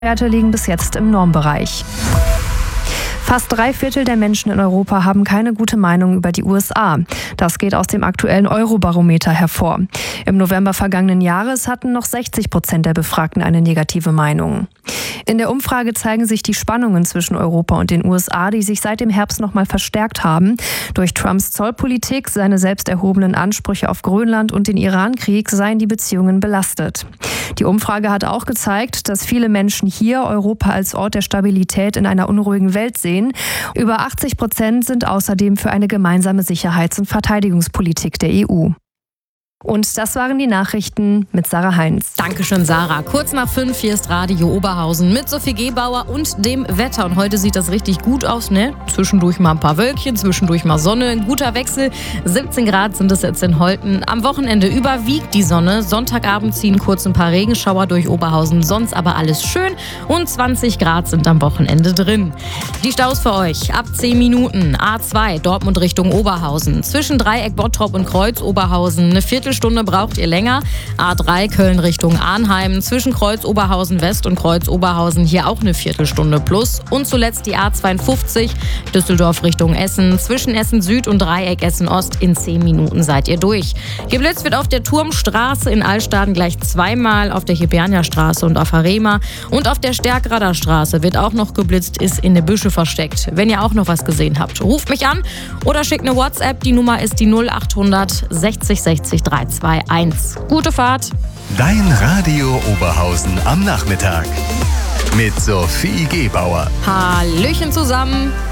Werte liegen bis jetzt im Normbereich. Fast 3/4 der Menschen in Europa haben keine gute Meinung über die USA. Das geht aus dem aktuellen Eurobarometer hervor. Im November vergangenen Jahres hatten noch 60% der Befragten eine negative Meinung. In der Umfrage zeigen sich die Spannungen zwischen Europa und den USA, die sich seit dem Herbst nochmal verstärkt haben. Durch Trumps Zollpolitik, seine selbst erhobenen Ansprüche auf Grönland und den Irankrieg seien die Beziehungen belastet. Die Umfrage hat auch gezeigt, dass viele Menschen hier Europa als Ort der Stabilität in einer unruhigen Welt sehen. Über 80% sind außerdem für eine gemeinsame Sicherheits- und Verteidigungspolitik der EU. Und das waren die Nachrichten mit Sarah Heinz. Dankeschön, Sarah. Kurz nach 5, hier ist Radio Oberhausen mit Sophie Gebauer und dem Wetter. Und heute sieht das richtig gut aus, ne? Zwischendurch mal ein paar Wölkchen, zwischendurch mal Sonne. Ein guter Wechsel. 17 Grad sind es jetzt in Holten. Am Wochenende überwiegt die Sonne. Sonntagabend ziehen kurz ein paar Regenschauer durch Oberhausen. Sonst aber alles schön. Und 20 Grad sind am Wochenende drin. Die Staus für euch ab 10 Minuten. A2 Dortmund Richtung Oberhausen. Zwischen Dreieck Bottrop und Kreuz Oberhausen. Eine Viertelstunde braucht ihr länger. A3 Köln Richtung Arnheim. Zwischen Kreuz Oberhausen West und Kreuz Oberhausen hier auch eine Viertelstunde plus. Und zuletzt die A52 Düsseldorf Richtung Essen. Zwischen Essen Süd und Dreieck Essen Ost in 10 Minuten seid ihr durch. Geblitzt wird auf der Turmstraße in Altstaden gleich zweimal, auf der Hibernia-Straße und auf Harema. Und auf der Stärkrader Straße wird auch noch geblitzt, ist in der Büsche versteckt. Wenn ihr auch noch was gesehen habt, ruft mich an oder schickt eine WhatsApp. Die Nummer ist die 0800 60 60 321. Gute Fahrt. Dein Radio Oberhausen am Nachmittag mit Sophie Gebauer. Hallöchen zusammen.